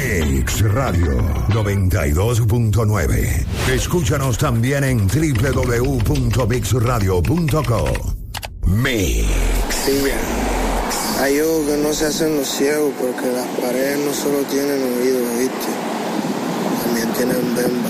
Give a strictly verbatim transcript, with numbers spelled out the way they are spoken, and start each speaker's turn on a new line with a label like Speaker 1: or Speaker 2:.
Speaker 1: Mix Radio noventa y dos punto nueve. Escúchanos también en doble u doble u doble u punto mix radio punto com. Mix.
Speaker 2: Sí, hay ojos que no se hacen los ciegos porque las paredes no solo tienen oídos, ¿viste? También tienen bemba.